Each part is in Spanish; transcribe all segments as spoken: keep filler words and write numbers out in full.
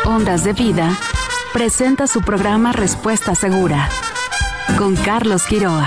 Ondas de Vida presenta su programa Respuesta Segura con Carlos Quiroa.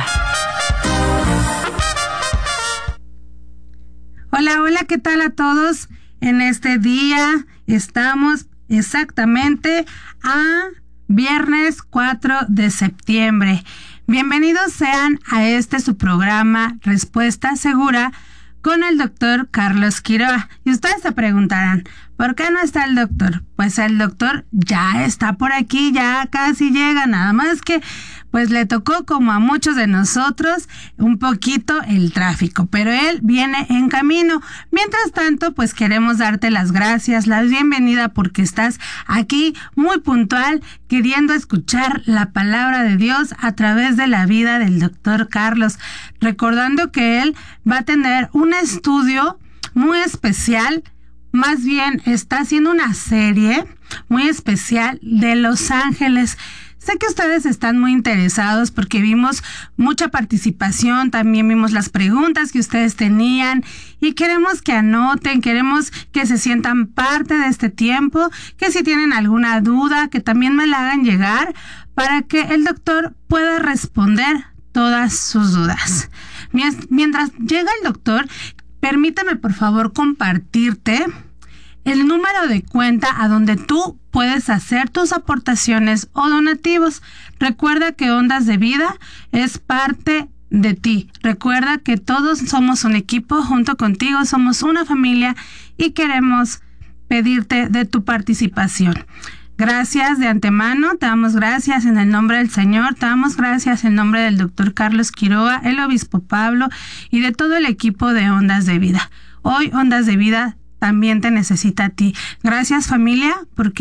Hola, hola, ¿qué tal a todos? En este día estamos exactamente a viernes cuatro de septiembre. Bienvenidos sean a este su programa Respuesta Segura con el doctor Carlos Quiroa. Y ustedes se preguntarán, ¿por qué no está el doctor? Pues el doctor ya está por aquí, ya casi llega, nada más que pues le tocó, como a muchos de nosotros, un poquito el tráfico, pero él viene en camino. Mientras tanto, pues queremos darte las gracias, la bienvenida, porque estás aquí muy puntual, queriendo escuchar la palabra de Dios a través de la vida del doctor Carlos, recordando que él va a tener un estudio muy especial. Más bien está haciendo una serie muy especial de Los Ángeles. Sé que ustedes están muy interesados porque vimos mucha participación, también vimos las preguntas que ustedes tenían y queremos que anoten, queremos que se sientan parte de este tiempo, que si tienen alguna duda, que también me la hagan llegar para que el doctor pueda responder todas sus dudas. Mientras llega el doctor, permítame por favor compartirte el número de cuenta a donde tú puedes hacer tus aportaciones o donativos. Recuerda que Ondas de Vida es parte de ti. Recuerda que todos somos un equipo, junto contigo somos una familia y queremos pedirte de tu participación. Gracias de antemano, te damos gracias en el nombre del Señor, te damos gracias en nombre del doctor Carlos Quiroa, el obispo Pablo y de todo el equipo de Ondas de Vida. Hoy Ondas de Vida también te necesita a ti. Gracias, familia, porque